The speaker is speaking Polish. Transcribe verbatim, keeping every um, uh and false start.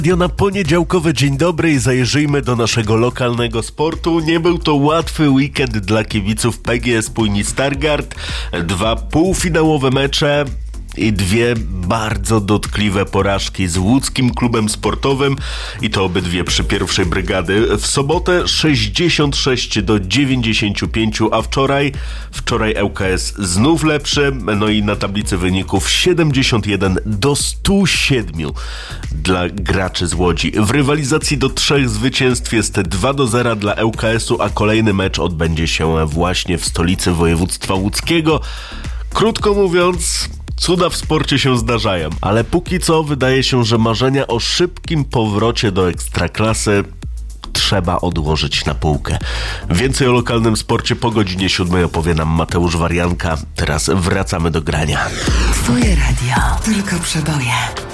Na poniedziałkowy dzień dobry i zajrzyjmy do naszego lokalnego sportu. Nie był to łatwy weekend dla kibiców P G S Płyni Stargard. Dwa półfinałowe mecze i dwie bardzo dotkliwe porażki z łódzkim klubem sportowym i to obydwie przy pierwszej brygady. W sobotę sześćdziesiąt sześć do dziewięćdziesięciu pięciu, a wczoraj wczoraj L K S znów lepszy, no i na tablicy wyników siedemdziesiąt jeden do stu siedmiu dla graczy z Łodzi. W rywalizacji do trzech zwycięstw jest dwa do zera dla L K S-u, a kolejny mecz odbędzie się właśnie w stolicy województwa łódzkiego. Krótko mówiąc, cuda w sporcie się zdarzają, ale póki co wydaje się, że marzenia o szybkim powrocie do ekstraklasy trzeba odłożyć na półkę. Więcej o lokalnym sporcie po godzinie siódmej opowie nam Mateusz Warianka. Teraz wracamy do grania. Twoje radio, tylko przeboje.